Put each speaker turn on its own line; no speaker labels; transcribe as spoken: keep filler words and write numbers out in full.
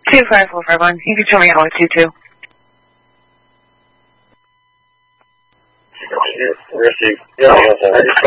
two five four five one. You can tell me how it's two two.
Receive. Yeah,